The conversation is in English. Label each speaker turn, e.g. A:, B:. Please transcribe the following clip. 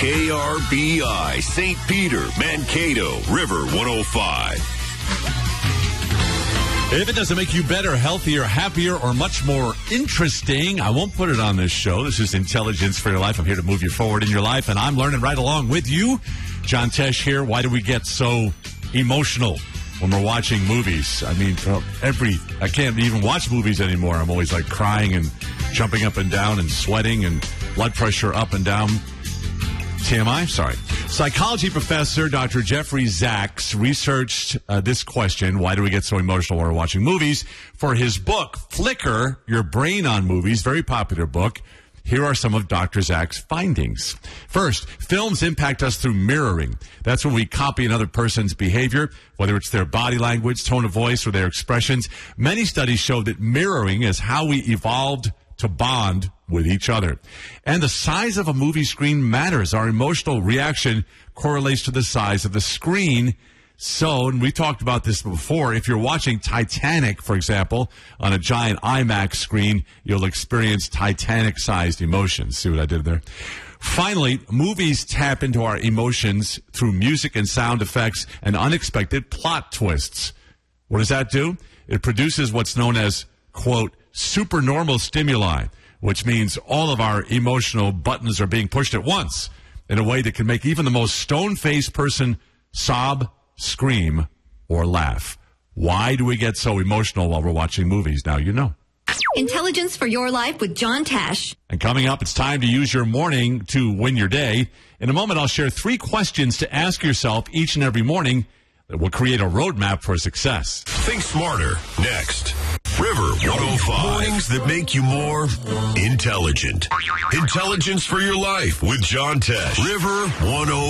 A: KRBI, St. Peter, Mankato, River 105.
B: If it doesn't make you better, healthier, happier, or much more interesting, I won't put it on this show. This is Intelligence for Your Life. I'm here to move you forward in your life, and I'm learning right along with you. John Tesh here. Why do we get so emotional when we're watching movies? I mean, I can't even watch movies anymore. I'm always like crying and jumping up and down and sweating and blood pressure up and down. TMI? Sorry. Psychology professor Dr. Jeffrey Zaks researched this question, why do we get so emotional when we're watching movies, for his book, Flicker, Your Brain on Movies, very popular book. Here are some of Dr. Zaks' findings. First, films impact us through mirroring. That's when we copy another person's behavior, whether it's their body language, tone of voice, or their expressions. Many studies show that mirroring is how we evolved to bond with each other. And the size of a movie screen matters. Our emotional reaction correlates to the size of the screen. So, and we talked about this before, if you're watching Titanic, for example, on a giant IMAX screen, you'll experience Titanic-sized emotions. See what I did there? Finally, movies tap into our emotions through music and sound effects and unexpected plot twists. What does that do? It produces what's known as, quote, supernormal stimuli, which means all of our emotional buttons are being pushed at once in a way that can make even the most stone-faced person sob, scream, or laugh. Why do we get so emotional while we're watching movies? Now you know.
C: Intelligence for Your Life with John Tesh.
B: And coming up, it's time to use your morning to win your day. In a moment, I'll share 3 questions to ask yourself each and every morning that will create a roadmap for success.
A: Think smarter. Next. River 105. Mornings that make you more intelligent. Intelligence for Your Life with John Tesh. River 105.